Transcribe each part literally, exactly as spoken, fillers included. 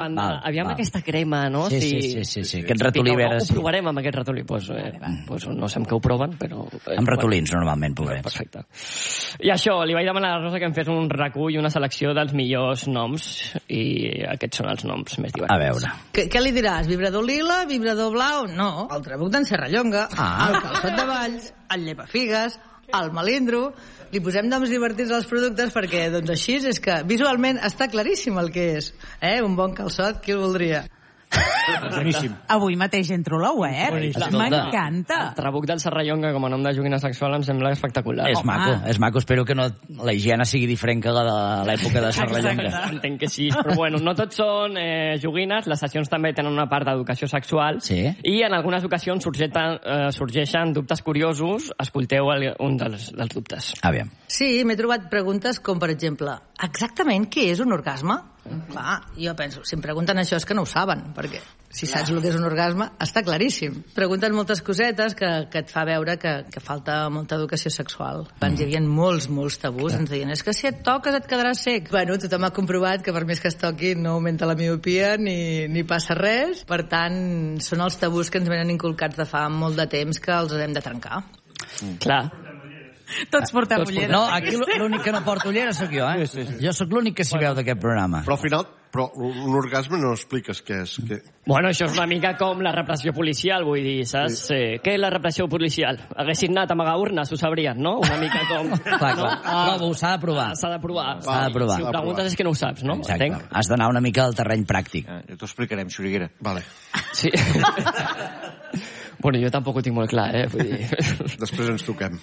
banda, val, aviam val. aquesta crema, no? Sí, sí, sí, sí, sí. Aquest ratolí verd. Ho provarem amb aquest ratolí. Pues, eh, pues no sé amb què ho proven, però... Eh, amb ratolins, bueno, normalment, pobrets. Perfecte. I això, li vaig demanar a la Rosa que em fes un recull, una selecció dels millors noms, i aquests són els noms més divertits. A veure. Què, què li diràs? Vibrador lila, vibrador blau? No. El trabuc d'en Serrallonga, ah. el calçot de Valls, el llepafigues, el melindro... Li posem noms divertits als productes perquè, doncs així, és que visualment està claríssim el que és. Eh? Un bon calçot, qui el voldria? Boníssim. Avui mateix entro a la web. M'encanta. El trabuc del Serrallonga com a nom de joguina sexual em sembla espectacular. És maco, és maco. Espero que no, la higiene sigui diferent que la de l'època de Serrallonga. Entenc que sí, però bueno, no tots són eh, joguines, les sessions també tenen una part d'educació sexual, sí. I en algunes ocasions sorgeixen, eh, sorgeixen dubtes curiosos. Escolteu el, un dels, dels dubtes. Aviam. Sí, m'he trobat preguntes com, per exemple, exactament què és un orgasme? Clar, jo penso, si em pregunten això és que no ho saben, perquè si saps el que és un orgasme, està claríssim. Pregunten moltes cosetes que, que et fa veure que, que falta molta educació sexual. Abans hi havia molts, molts tabús, ens deien, és que si et toques et quedaràs sec. Bueno, tothom ha comprovat que per més que es toqui no augmenta la miopia ni, ni passa res. Per tant, són els tabús que ens venen inculcats de fa molt de temps que els hem de trencar. Mm. Clar. Tots portem ulleres. No, aquí l'únic que no porta ulleres sóc jo, eh? Sí, sí, sí. Jo sóc l'únic que s'hi veu d'aquest programa. Però al final, però l'orgasme no expliques què és. Que... Bueno, això és una mica com la repressió policial, vull dir, saps? Sí. Eh, què és la repressió policial? Haguessin anat a amagar urnes, ho sabrien, no? Una mica com... clar, clar. No? Ah, s'ha de provar. S'ha de provar. S'ha de provar. Si ho preguntes és que no ho saps, no? Exacte. Entenc? Has d'anar una mica al terreny pràctic. Eh, ja t'ho explicarem, Xuriguera. Vale. Sí. Bueno, jo tampoc ho tinc molt clar, eh? Vull dir... Després ens toquem.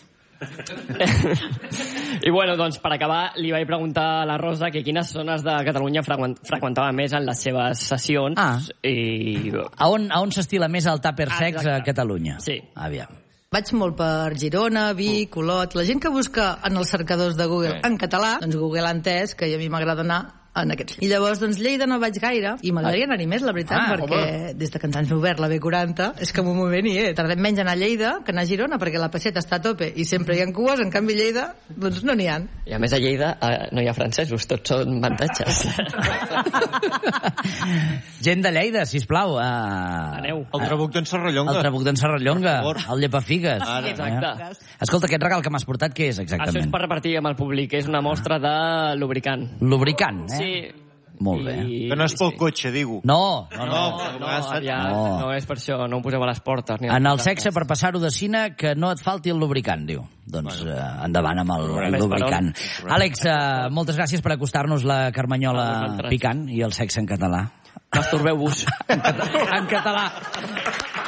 I bueno, doncs per acabar li vaig preguntar a la Rosa que quines zones de Catalunya freqüentava més en les seves sessions. Ah. I... A on, a on s'estila més el tupper sex a Catalunya? Sí. Aviam. Vaig molt per Girona, Vic, Olot... La gent que busca en els cercadors de Google en català, doncs Google ha entès que a mi m'agrada anar en aquests. I llavors, doncs, Lleida no vaig gaire, i m'agradaria anar-hi més, la veritat, ah, perquè home. Des de que ens han obert la B quaranta, és que en un moment hi he. Tardem menys anar a Lleida que anar a Girona, perquè la passeta està a tope i sempre hi ha cues, en canvi a Lleida, doncs no n'hi ha. I a més a Lleida eh, no hi ha francesos, tots són avantatges. Gent de Lleida, sisplau. Uh, Aneu. El trabuc d'en Serrallonga. El trabuc d'en Serrallonga, el llepafigues. Ah, exacte. Escolta, aquest regal que m'has portat, què és exactament? Això és per repartir amb el públic, és una mostra de lubricant. Lubricant, eh? Sí. Molt bé. I... Que no és pel cotxe, digo. No, no, no. No, no, no, ja, no. no és per això, no ho poseu a les portes. Ni en el sexe, per passar-ho de cine, que no et falti el lubricant, diu. Doncs bueno. eh, endavant amb el, el lubricant. Àlex, eh, moltes gràcies per acostar-nos la carmanyola picant i el sexe en català. Masturbeu-vos. En català.